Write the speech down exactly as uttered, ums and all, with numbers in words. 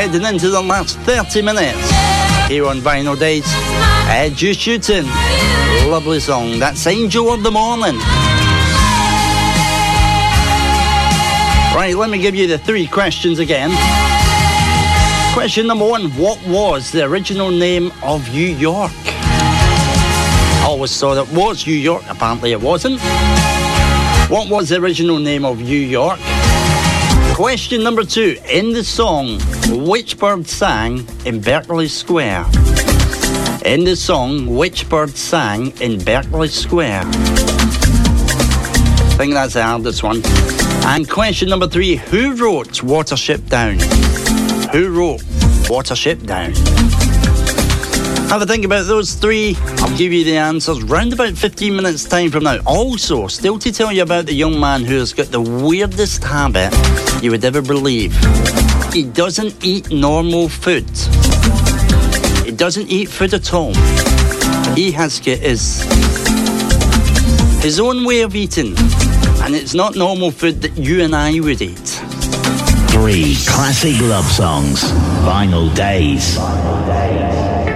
heading into the last thirty minutes here on Vinyl Days. Ed You Shooting, lovely song. That's Angel of the Morning. Right, let me give you the three questions again. Question number one, what was the original name of New York? Always thought it was New York, apparently it wasn't. What was the original name of New York? Question number two, in the song, which bird sang in Berkeley Square? In the song, which bird sang in Berkeley Square? I think that's the hardest one. And question number three, who wrote Watership Down? Who wrote Watership Down? Have a think about those three. I'll give you the answers round about fifteen minutes time from now. Also, still to tell you about the young man who has got the weirdest habit you would ever believe. He doesn't eat normal food. He doesn't eat food at all. He has got his, his own way of eating. And it's not normal food that you and I would eat. Three classic love songs. Vinyl Days.